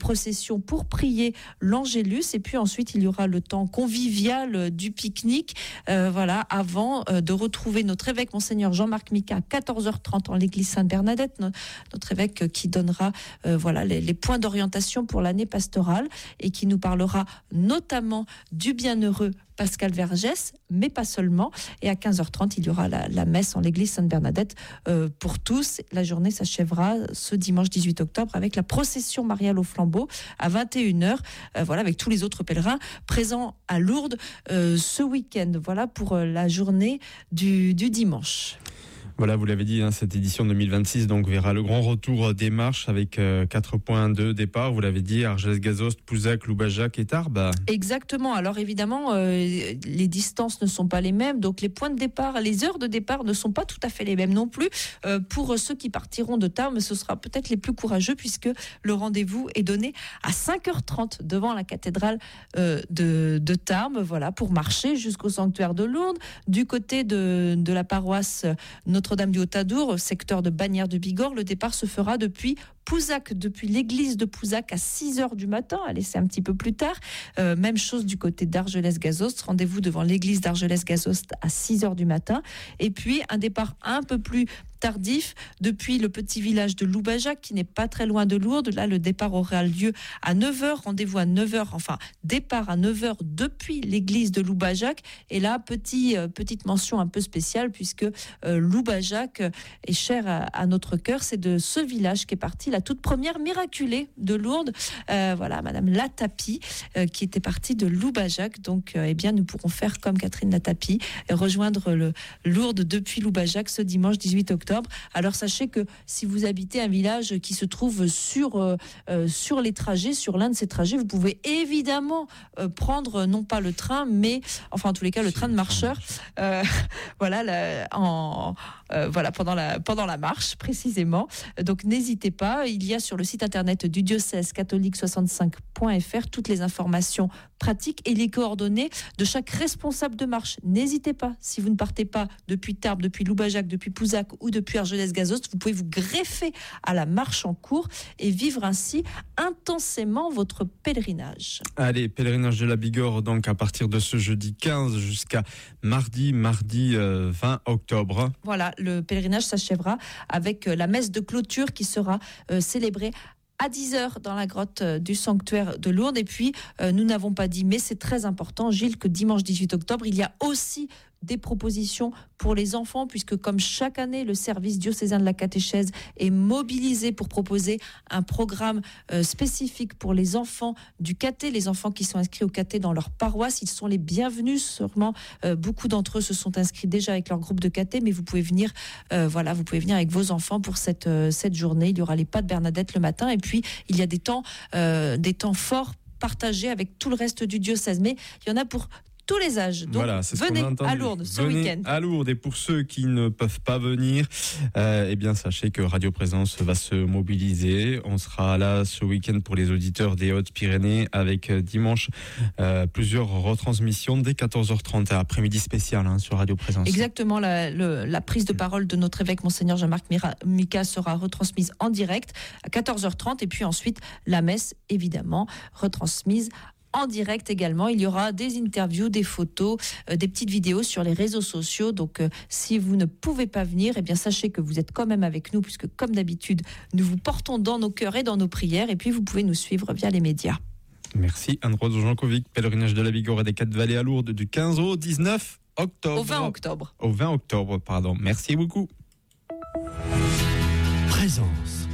procession pour prier l'Angélus. Et puis ensuite, il y aura le temps convivial du pique-nique, euh, voilà, avant euh, de retrouver notre évêque, Monseigneur Jean-Marc Mika, à quatorze heures trente en l'église Sainte-Bernadette, notre évêque qui donnera euh, voilà, les, les points d'orientation pour l'année pastorale et qui nous parlera notamment du bienheureux Pascal Vergès, mais pas seulement. Et à quinze heures trente, il y aura la, la messe en l'église Sainte-Bernadette euh, pour tous. La journée s'achèvera ce dimanche dix-huit octobre avec la procession mariale au flambeau à vingt et une heures, euh, voilà, avec tous les autres pèlerins présents à Lourdes euh, ce week-end. Voilà pour euh, la journée du, du dimanche. Voilà, vous l'avez dit, hein, cette édition deux mille vingt-six donc, verra le grand retour des marches avec euh, quatre points de départ. Vous l'avez dit, Argelès-Gazost, Pouzac, Loubajac et Tarbes. Exactement. Alors évidemment, euh, les distances ne sont pas les mêmes. Donc les points de départ, les heures de départ ne sont pas tout à fait les mêmes non plus. Euh, pour ceux qui partiront de Tarbes, ce sera peut-être les plus courageux puisque le rendez-vous est donné à cinq heures trente devant la cathédrale euh, de, de Tarbes. Voilà, pour marcher jusqu'au sanctuaire de Lourdes. Du côté de, de la paroisse Notre Notre-Dame du Haut-Adour, secteur de Bagnères de Bigorre, le départ se fera depuis Pouzac, depuis l'église de Pouzac à six heures du matin. Allez, c'est un petit peu plus tard. Euh, même chose du côté d'Argelès-Gazost. Rendez-vous devant l'église d'Argelès-Gazost à six heures du matin. Et puis, un départ un peu plus tardif depuis le petit village de Loubajac qui n'est pas très loin de Lourdes. Là, le départ aura lieu à neuf heures. Rendez-vous à neuf heures, enfin, départ à neuf heures depuis l'église de Loubajac. Et là, petit, euh, petite mention un peu spéciale puisque euh, Loubajac est cher à, à notre cœur. C'est de ce village qu'est partie la toute première miraculée de Lourdes. Euh, voilà, Madame Latapi, euh, qui était partie de Loubajac. Donc, euh, eh bien, nous pourrons faire comme Catherine Latapi et rejoindre le Lourdes depuis Loubajac ce dimanche dix-huit octobre. Alors sachez que si vous habitez un village qui se trouve sur, euh, euh, sur les trajets, sur l'un de ces trajets, vous pouvez évidemment euh, prendre non pas le train, mais enfin en tous les cas le train de marcheur. Euh, voilà, la, en, euh, voilà pendant la pendant la marche précisément. Donc n'hésitez pas. Il y a sur le site internet du diocèse catholique soixante-cinq point f r toutes les informations pratiques et les coordonnées de chaque responsable de marche. N'hésitez pas. Si vous ne partez pas depuis Tarbes, depuis Loubajac, depuis Pouzac ou depuis Argelès-Gazost, vous pouvez vous greffer à la marche en cours et vivre ainsi intensément votre pèlerinage. Allez, pèlerinage de la Bigorre, donc à partir de ce jeudi quinze jusqu'à mardi, mardi euh, vingt octobre. Voilà, le pèlerinage s'achèvera avec la messe de clôture qui sera euh, célébrée à dix heures dans la grotte du sanctuaire de Lourdes. Et puis, euh, nous n'avons pas dit, mais c'est très important, Gilles, que dimanche dix-huit octobre, il y a aussi des propositions pour les enfants, puisque comme chaque année, le service diocésain de la catéchèse est mobilisé pour proposer un programme euh, spécifique pour les enfants du caté, les enfants qui sont inscrits au caté dans leur paroisse. Ils sont les bienvenus, sûrement euh, beaucoup d'entre eux se sont inscrits déjà avec leur groupe de caté, mais vous pouvez venir, euh, voilà, vous pouvez venir avec vos enfants pour cette, euh, cette journée. Il y aura les pas de Bernadette le matin, et puis il y a des temps, euh, des temps forts partagés avec tout le reste du diocèse, mais il y en a pour tous les âges. Donc, voilà, c'est ce venez qu'on a à Lourdes ce venez week-end. à Lourdes. Et pour ceux qui ne peuvent pas venir, euh, eh bien, sachez que Radio Présence va se mobiliser. On sera là ce week-end pour les auditeurs des Hautes-Pyrénées avec euh, dimanche euh, plusieurs retransmissions dès quatorze heures trente, après-midi spécial hein, sur Radio Présence. Exactement, la, le, la prise de parole de notre évêque, Monseigneur Jean-Marc Mika, sera retransmise en direct à quatorze heures trente. Et puis ensuite, la messe, évidemment, retransmise en direct également. Il y aura des interviews, des photos, euh, des petites vidéos sur les réseaux sociaux. Donc, euh, si vous ne pouvez pas venir, eh bien, sachez que vous êtes quand même avec nous, puisque comme d'habitude, nous vous portons dans nos cœurs et dans nos prières. Et puis, vous pouvez nous suivre via les médias. Merci Anne-Rose Jankovic, pèlerinage de la Bigorre et des Quatre-Vallées à Lourdes du quinze au dix-neuf octobre. Au vingt octobre. Au vingt octobre, pardon. Merci beaucoup. Présence.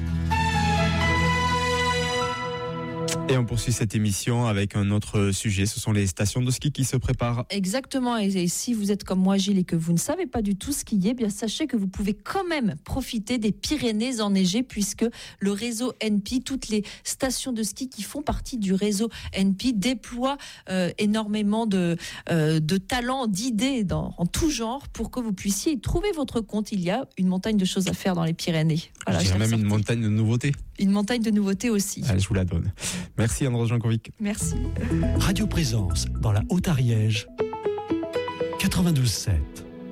Et on poursuit cette émission avec un autre sujet, ce sont les stations de ski qui se préparent. Exactement, et, et si vous êtes comme moi Gilles et que vous ne savez pas du tout skier, eh bien sachez que vous pouvez quand même profiter des Pyrénées enneigées puisque le réseau N P, toutes les stations de ski qui font partie du réseau N P déploient euh, énormément de, euh, de talents, d'idées dans, en tout genre pour que vous puissiez y trouver votre compte. Il y a une montagne de choses à faire dans les Pyrénées. Voilà, je dirais même une montagne de nouveautés. Une montagne de nouveautés aussi. Allez, je vous la donne. Merci Anne-Rose Jankovic. Merci. Radio Présence dans la Haute-Ariège, quatre-vingt-douze sept.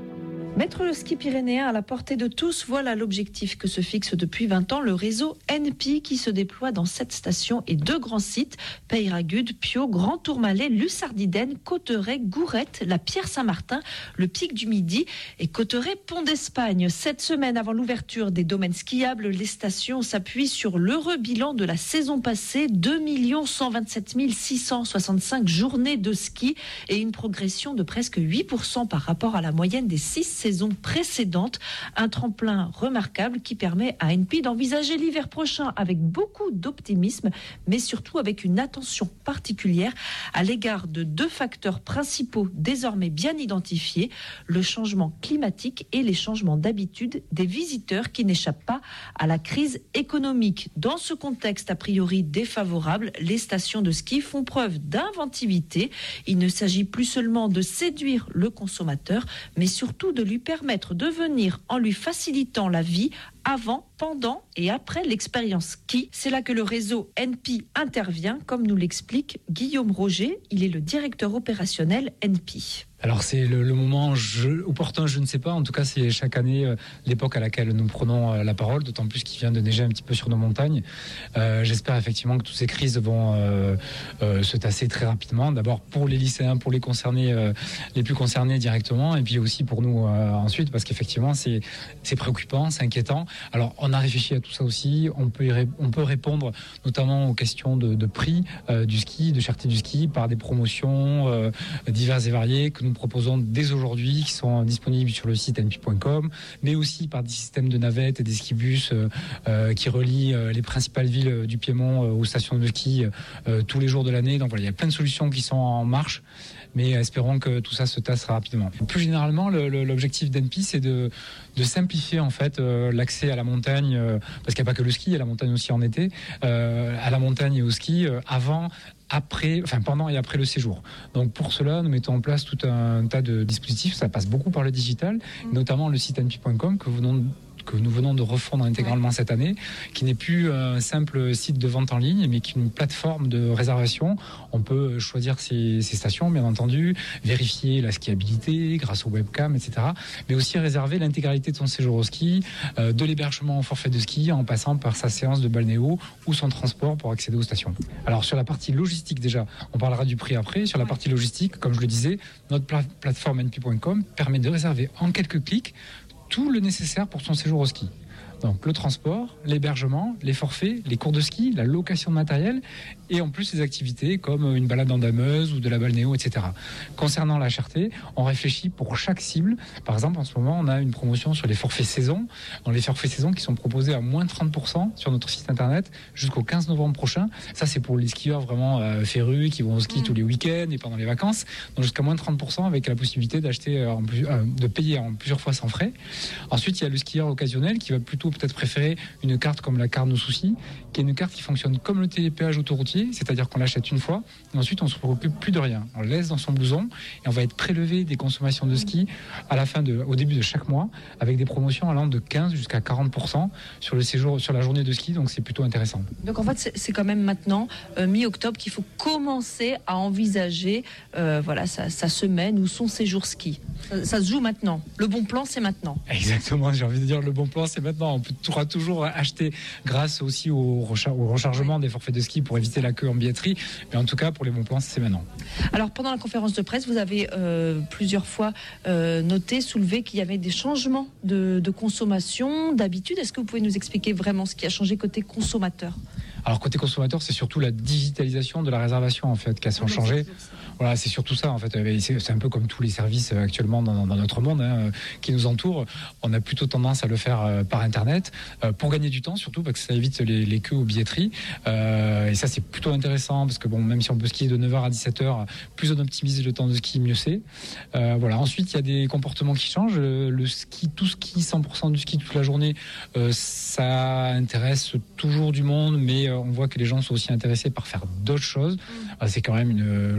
Mettre le ski pyrénéen à la portée de tous, voilà l'objectif que se fixe depuis vingt ans le réseau N P qui se déploie dans sept stations et deux grands sites, Peyragudes, Pio, Grand Tourmalet, Lussardiden, Cauterets, Gourette, la Pierre-Saint-Martin, le Pic du Midi et Cauterets-Pont d'Espagne. Cette semaine avant l'ouverture des domaines skiables, les stations s'appuient sur l'heureux bilan de la saison passée, deux millions cent vingt-sept mille six cent soixante-cinq journées de ski et une progression de presque huit pour cent par rapport à la moyenne des six saisons précédentes. Un tremplin remarquable qui permet à N P d'envisager l'hiver prochain avec beaucoup d'optimisme, mais surtout avec une attention particulière à l'égard de deux facteurs principaux désormais bien identifiés, le changement climatique et les changements d'habitude des visiteurs qui n'échappent pas à la crise économique. Dans ce contexte a priori défavorable, les stations de ski font preuve d'inventivité. Il ne s'agit plus seulement de séduire le consommateur, mais surtout de lui permettre de venir en lui facilitant la vie avant, pendant et après l'expérience ski. C'est là que le réseau N P intervient, comme nous l'explique Guillaume Roger. Il est le directeur opérationnel N P. Alors c'est le, le moment je, opportun, je ne sais pas. En tout cas, c'est chaque année euh, l'époque à laquelle nous prenons euh, la parole, d'autant plus qu'il vient de neiger un petit peu sur nos montagnes. Euh, j'espère effectivement que toutes ces crises vont euh, euh, se tasser très rapidement. D'abord pour les lycéens, pour les concernés, euh, les plus concernés directement, et puis aussi pour nous euh, ensuite, parce qu'effectivement c'est, c'est préoccupant, c'est inquiétant. Alors on a réfléchi à tout ça aussi. On peut, y ré, on peut répondre notamment aux questions de, de prix euh, du ski, de cherté du ski, par des promotions euh, diverses et variées que nous Nous proposons dès aujourd'hui, qui sont disponibles sur le site n p point com, mais aussi par des systèmes de navettes et des skibus euh, euh, qui relient euh, les principales villes du Piémont euh, aux stations de ski euh, tous les jours de l'année. Donc voilà, il y a plein de solutions qui sont en marche, mais espérons que tout ça se tassera rapidement. Plus généralement, le, le, l'objectif d'N P, c'est de, de simplifier en fait euh, l'accès à la montagne, euh, parce qu'il n'y a pas que le ski, il y a la montagne aussi en été, euh, à la montagne et au ski euh, avant, après, enfin pendant et après le séjour. Donc pour cela, nous mettons en place tout un tas de dispositifs. Ça passe beaucoup par le digital, mmh. notamment le site n p point com que vous venons que nous venons de refondre intégralement ouais. cette année, qui n'est plus un simple site de vente en ligne, mais qui est une plateforme de réservation. On peut choisir ses, ses stations, bien entendu, vérifier la skiabilité grâce aux webcams, et cetera, mais aussi réserver l'intégralité de son séjour au ski, euh, de l'hébergement au forfait de ski, en passant par sa séance de balnéo ou son transport pour accéder aux stations. Alors sur la partie logistique déjà, on parlera du prix après. Sur la partie logistique, comme je le disais, notre pla- plateforme n p point com permet de réserver en quelques clics tout le nécessaire pour son séjour au ski. Donc le transport, l'hébergement, les forfaits, les cours de ski, la location de matériel et en plus les activités comme une balade en dameuse ou de la balnéo, et cetera. Concernant la cherté, on réfléchit pour chaque cible. Par exemple, en ce moment, on a une promotion sur les forfaits saison. Dans les forfaits saison qui sont proposés à moins de trente pour cent sur notre site internet jusqu'au quinze novembre prochain. Ça, c'est pour les skieurs vraiment euh, férus qui vont au ski mmh. tous les week-ends et pendant les vacances. Donc jusqu'à moins de trente pour cent avec la possibilité d'acheter en plus, euh, de payer en plusieurs fois sans frais. Ensuite, il y a le skieur occasionnel qui va plutôt peut-être préférer une carte comme la carte No Soucis, qui est une carte qui fonctionne comme le télépéage autoroutier, c'est-à-dire qu'on l'achète une fois et ensuite on se préoccupe plus de rien. On le laisse dans son blouson et on va être prélevé des consommations de ski à la fin de, au début de chaque mois, avec des promotions allant de quinze jusqu'à quarante pour cent sur le séjour, sur la journée de ski, donc c'est plutôt intéressant. Donc en fait c'est, c'est quand même maintenant euh, mi-octobre qu'il faut commencer à envisager euh, voilà sa, sa semaine ou son séjour ski. Ça, ça se joue maintenant. Le bon plan c'est maintenant. Exactement, j'ai envie de dire le bon plan c'est maintenant. On peut pourra toujours acheter grâce aussi au, recharge, au rechargement des forfaits de ski pour éviter la queue en billetterie, mais en tout cas pour les bons plans c'est maintenant. Alors pendant la conférence de presse vous avez euh, plusieurs fois euh, noté, soulevé qu'il y avait des changements de, de consommation, d'habitude. Est-ce que vous pouvez nous expliquer vraiment ce qui a changé côté consommateur ? Alors côté consommateur, c'est surtout la digitalisation de la réservation en fait qui a changé. Voilà, c'est surtout ça en fait. C'est, c'est un peu comme tous les services actuellement dans, dans notre monde hein, qui nous entoure. On a plutôt tendance à le faire euh, par internet euh, pour gagner du temps surtout parce que ça évite les, les queues aux billetteries. Euh, et ça c'est plutôt intéressant parce que bon, même si on peut skier de neuf heures à dix-sept heures, plus on optimise le temps de ski, mieux c'est. Euh, voilà. Ensuite, il y a des comportements qui changent. Le ski, tout ski, cent pour cent du ski toute la journée, euh, ça intéresse toujours du monde, mais on voit que les gens sont aussi intéressés par faire d'autres choses. C'est quand même une journée voilà,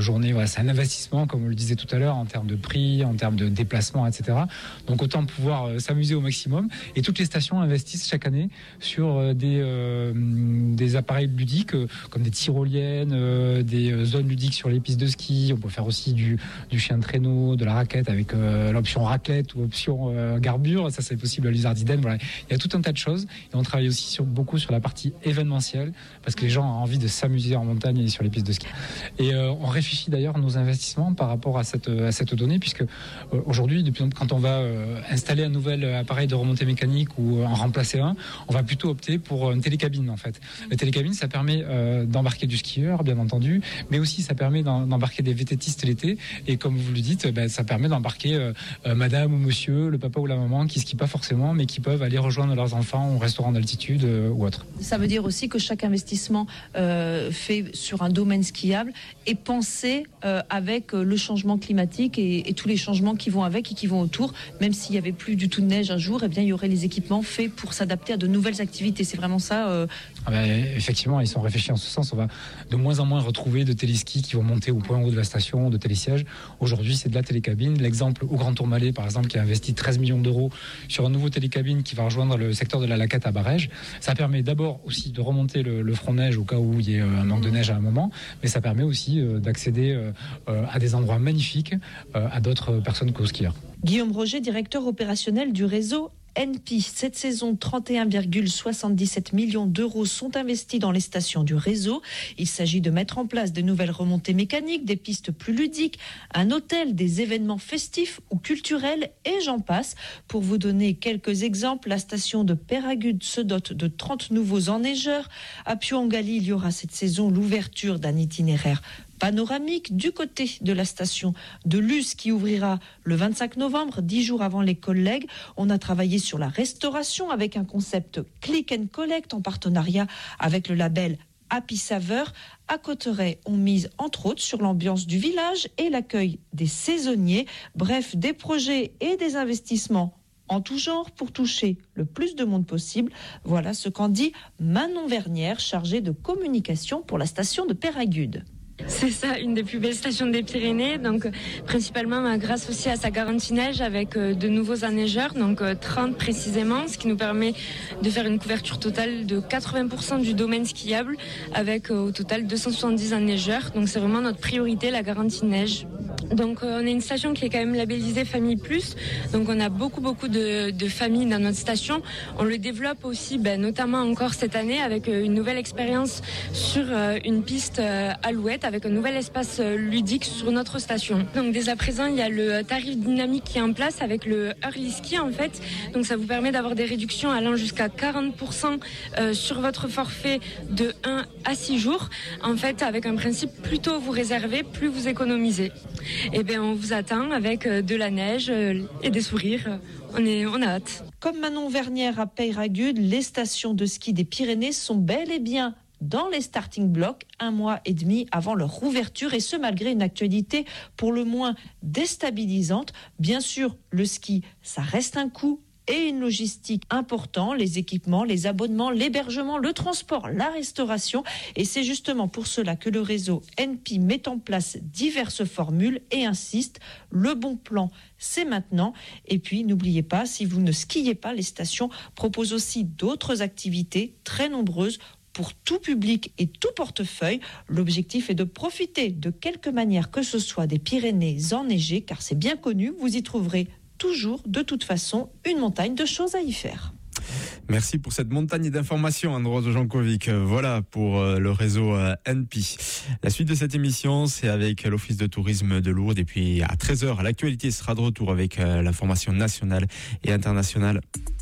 c'est un investissement, comme on le disait tout à l'heure, en termes de prix, en termes de déplacement, et cetera. Donc autant pouvoir euh, s'amuser au maximum. Et toutes les stations investissent chaque année sur euh, des, euh, des appareils ludiques, euh, comme des tyroliennes, euh, des zones ludiques sur les pistes de ski. On peut faire aussi du, du chien de traîneau, de la raquette avec euh, l'option raclette ou option euh, garbure. Ça, c'est possible à l'Uzardiden. Voilà. Il y a tout un tas de choses. Et on travaille aussi sur, beaucoup sur la partie événementielle, parce que les gens ont envie de s'amuser en montagne et sur les pistes de ski. Et euh, on réfléchit d'ailleurs nos investissements par rapport à cette, à cette donnée, puisque euh, aujourd'hui, depuis, quand on va euh, installer un nouvel appareil de remontée mécanique ou en remplacer un, on va plutôt opter pour une télécabine en fait. La télécabine, ça permet euh, d'embarquer du skieur, bien entendu, mais aussi ça permet d'en, d'embarquer des V T Tistes l'été, et comme vous le dites, ben, ça permet d'embarquer euh, euh, madame ou monsieur, le papa ou la maman qui skient pas forcément, mais qui peuvent aller rejoindre leurs enfants au restaurant d'altitude euh, ou autre. Ça veut dire aussi que chaque investissement euh, fait sur un domaine skiable est pensé euh, avec le changement climatique et, et tous les changements qui vont avec et qui vont autour. Même s'il n'y avait plus du tout de neige un jour, eh bien, il y aurait les équipements faits pour s'adapter à de nouvelles activités. C'est vraiment ça euh... ah ben, effectivement, ils sont réfléchis en ce sens. On va de moins en moins retrouver de téléskis qui vont monter au point haut de la station, de télésièges. Aujourd'hui, c'est de la télécabine. L'exemple au Grand Tourmalet, par exemple, qui a investi treize millions d'euros sur un nouveau télécabine qui va rejoindre le secteur de la Laquette à Barège. Ça permet d'abord aussi de remonter le, le front neige au cas où il y ait un manque de neige à un moment, mais ça permet aussi euh, d'accéder euh, à des endroits magnifiques euh, à d'autres personnes qu'aux skieurs. Guillaume Roger, directeur opérationnel du réseau N P. Cette saison, trente et un virgule soixante-dix-sept millions d'euros sont investis dans les stations du réseau. Il s'agit de mettre en place de nouvelles remontées mécaniques, des pistes plus ludiques, un hôtel, des événements festifs ou culturels, et j'en passe. Pour vous donner quelques exemples, la station de Peyragudes se dote de trente nouveaux enneigeurs. À Puangali, il y aura cette saison l'ouverture d'un itinéraire panoramique du côté de la station de Luz qui ouvrira le vingt-cinq novembre, dix jours avant les collègues. On a travaillé sur la restauration avec un concept click and collect en partenariat avec le label Happy Saveur. À Cauterets, on mise entre autres sur l'ambiance du village et l'accueil des saisonniers. Bref, des projets et des investissements en tout genre pour toucher le plus de monde possible. Voilà ce qu'en dit Manon Vernière, chargée de communication pour la station de Peyragudes. C'est ça, une des plus belles stations des Pyrénées, donc principalement grâce aussi à sa garantie neige avec de nouveaux enneigeurs, donc trente précisément, ce qui nous permet de faire une couverture totale de quatre-vingts pour cent du domaine skiable avec au total deux cent soixante-dix enneigeurs. Donc c'est vraiment notre priorité, la garantie neige. Donc on a une station qui est quand même labellisée Famille Plus, donc on a beaucoup beaucoup de, de familles dans notre station. On le développe aussi, ben, notamment encore cette année avec une nouvelle expérience sur une piste Alouette, avec un nouvel espace ludique sur notre station. Donc dès à présent, il y a le tarif dynamique qui est en place avec le Early Ski en fait. Donc ça vous permet d'avoir des réductions allant jusqu'à quarante pour cent sur votre forfait de un à six jours. En fait, avec un principe, plus tôt vous réservez, plus vous économisez. Et bien on vous attend avec de la neige et des sourires. On, est, on a hâte. Comme Manon Vernière à Peyragudes, les stations de ski des Pyrénées sont bel et bien dans les starting blocks un mois et demi avant leur ouverture, et ce malgré une actualité pour le moins déstabilisante. Bien sûr, le ski, ça reste un coût et une logistique importante, les équipements, les abonnements, l'hébergement, le transport, la restauration. Et c'est justement pour cela que le réseau N P met en place diverses formules et insiste, le bon plan, c'est maintenant. Et puis, n'oubliez pas, si vous ne skiez pas, les stations proposent aussi d'autres activités très nombreuses pour tout public et tout portefeuille. L'objectif est de profiter de quelque manière que ce soit des Pyrénées enneigées, car c'est bien connu, vous y trouverez toujours, de toute façon, une montagne de choses à y faire. Merci pour cette montagne d'informations, Anne-Rose Jankovic. Voilà pour le réseau N P. La suite de cette émission, c'est avec l'Office de tourisme de Lourdes. Et puis à treize heures, l'actualité sera de retour avec l'information nationale et internationale.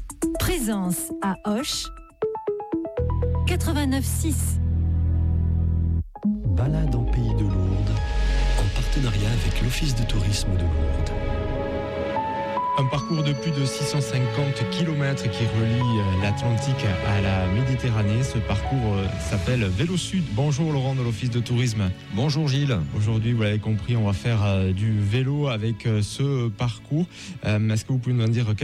Présence à Auch, quatre-vingt-neuf six. Balade en pays de Lourdes, en partenariat avec l'Office de tourisme de Lourdes. Un parcours de plus de six cent cinquante kilomètres qui relie l'Atlantique à la Méditerranée. Ce parcours s'appelle Vélo Sud. Bonjour Laurent de l'Office de tourisme. Bonjour Gilles. Aujourd'hui, vous l'avez compris, on va faire du vélo avec ce parcours. Est-ce que vous pouvez nous en dire quelques mots ?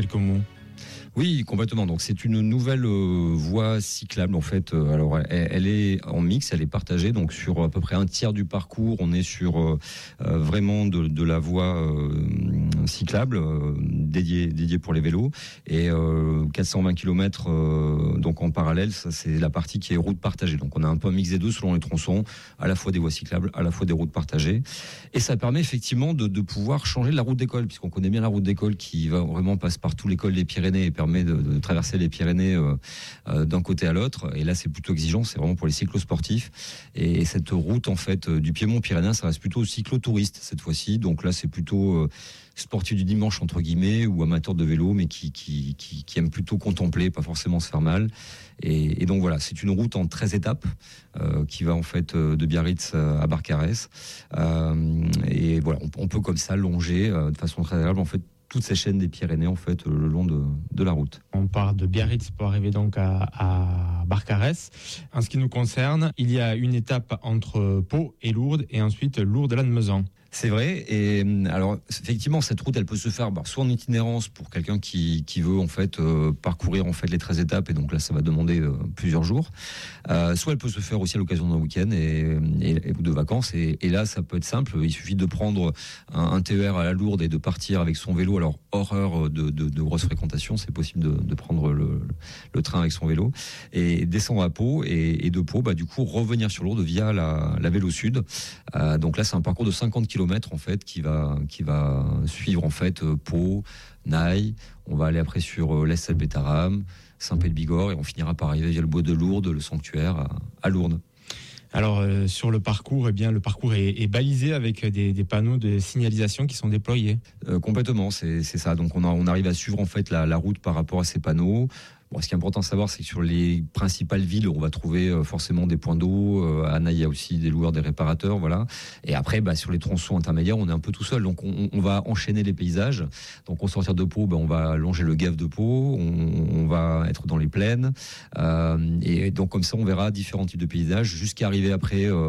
Oui, complètement. Donc c'est une nouvelle euh, voie cyclable en fait. Euh, alors elle, elle est en mix, elle est partagée. Donc sur à peu près un tiers du parcours, on est sur euh, euh, vraiment de, de la voie euh, cyclable euh, dédiée dédiée pour les vélos. Et euh, quatre cent vingt kilomètres euh, donc en parallèle, ça c'est la partie qui est route partagée. Donc on a un peu un mix des deux selon les tronçons, à la fois des voies cyclables, à la fois des routes partagées. Et ça permet effectivement de, de pouvoir changer la route d'école, puisqu'on connaît bien la route d'école qui va vraiment passe par tout l'école des Pyrénées et permet de, de traverser les Pyrénées euh, euh, d'un côté à l'autre. Et là, c'est plutôt exigeant, c'est vraiment pour les cyclosportifs. Et, et cette route, en fait, euh, du Piémont pyrénéen, ça reste plutôt cyclotouriste cette fois-ci. Donc là, c'est plutôt euh, sportif du dimanche, entre guillemets, ou amateur de vélo, mais qui, qui, qui, qui aime plutôt contempler, pas forcément se faire mal. Et, et donc voilà, c'est une route en treize étapes euh, qui va en fait euh, de Biarritz à Barcarès. Euh, et voilà, on, on peut comme ça longer euh, de façon très agréable, en fait, toutes ces chaînes des Pyrénées en fait le long de, de la route. On part de Biarritz pour arriver donc à, à Barcarès. En ce qui nous concerne, il y a une étape entre Pau et Lourdes et ensuite Lourdes-Lannemezan. C'est vrai. Et alors, effectivement, cette route, elle peut se faire bah, soit en itinérance pour quelqu'un qui, qui veut en fait euh, parcourir en fait les treize étapes, et donc là, ça va demander euh, plusieurs jours. Euh, soit elle peut se faire aussi à l'occasion d'un week-end et, et, et de vacances. Et, et là, ça peut être simple. Il suffit de prendre un, un T E R à la Lourde et de partir avec son vélo. Alors, hors heure de, de, de grosse fréquentation, c'est possible de, de prendre le, le train avec son vélo et descendre à Pau, et, et de Pau, bah, du coup, revenir sur Lourdes via la, la Vélo Sud. Euh, donc là, c'est un parcours de cinquante kilomètres en fait qui va qui va suivre en fait Pau, Naï. On va aller après sur l'Est-Bétaram, Saint-Pé-de-Bigorre, et on finira par arriver via le bois de Lourdes, le sanctuaire à, à Lourdes. Alors euh, sur le parcours, eh bien le parcours est, est balisé avec des, des panneaux de signalisation qui sont déployés. Euh, complètement, c'est, c'est ça. Donc on, a, on arrive à suivre en fait la, la route par rapport à ces panneaux. Bon, ce qui est important de savoir, c'est que sur les principales villes, on va trouver euh, forcément des points d'eau. Euh, à Naï, il y a aussi des loueurs, des réparateurs, voilà. Et après, bah, sur les tronçons intermédiaires, on est un peu tout seul. Donc, on, on va enchaîner les paysages. Donc, au sortir de Pau, bah, on va longer le Gave de Pau. On, on va être dans les plaines. Euh, et donc, comme ça, on verra différents types de paysages jusqu'à arriver après euh,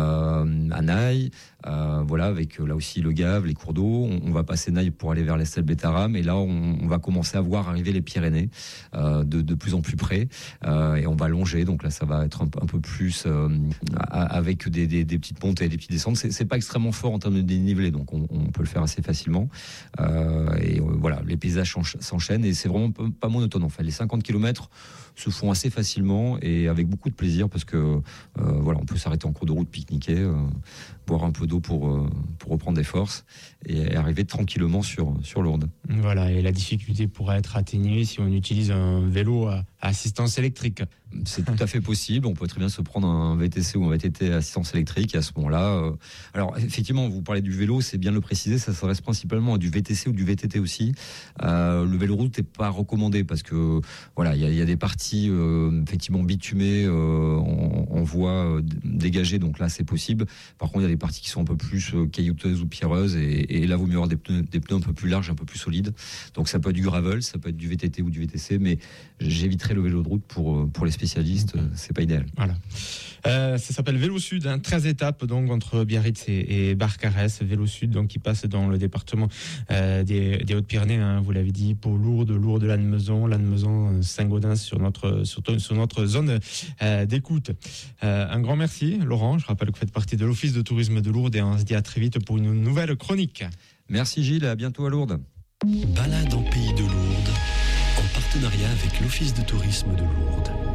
euh, à Naï. Euh, voilà, avec là aussi le Gave, les cours d'eau. On, on va passer Naï pour aller vers l'Est-Bétaram, et là on, on va commencer à voir arriver les Pyrénées euh, de, de plus en plus près, euh, et on va longer. Donc là, ça va être un, un peu plus euh, avec des, des, des petites montées et des petites descentes. C'est, c'est pas extrêmement fort en termes de dénivelé, donc on, on peut le faire assez facilement. Euh, et voilà, les paysages s'enchaînent et c'est vraiment pas monotone. En fait, les cinquante kilomètres se font assez facilement et avec beaucoup de plaisir, parce que euh, voilà, on peut s'arrêter en cours de route, pique-niquer, euh, boire un peu d'eau pour, euh, pour reprendre des forces et arriver tranquillement sur, sur Lourdes. Voilà, et la difficulté pourra être atténuée si on utilise un vélo à assistance électrique. C'est tout à fait possible. On peut très bien se prendre un V T C ou un V T T à assistance électrique. Et à ce moment-là, euh... alors effectivement, vous parlez du vélo, c'est bien de le préciser, ça s'adresse principalement à du V T C ou du V T T aussi. Euh, le vélo route n'est pas recommandé parce que voilà, il y, y a des parties euh, effectivement bitumées euh, en, en voie euh, dégagée, donc là c'est possible. Par contre, il y a des parties qui sont un peu plus euh, caillouteuses ou pierreuses, et, et là, vaut mieux avoir des pneus, des pneus un peu plus larges, un peu plus solides. Donc ça peut être du gravel, ça peut être du V T T ou du V T C, mais j'éviterai le vélo de route pour pour les spécialistes, c'est pas idéal. Voilà. Euh, ça s'appelle Vélo Sud, hein, treize étapes donc entre Biarritz et, et Barcarès. Vélo Sud donc qui passe dans le département euh, des, des Hautes-Pyrénées, hein, vous l'avez dit, Pau, Lourdes, Lourdes, Lannemezan, Lannemezan, Saint-Gaudens sur notre sur, sur notre zone euh, d'écoute. Euh, un grand merci, Laurent. Je rappelle que vous faites partie de l'Office de tourisme de Lourdes et on se dit à très vite pour une nouvelle chronique. Merci Gilles, à bientôt à Lourdes. Balade en pays de Lourdes, en partenariat avec l'Office de tourisme de Lourdes.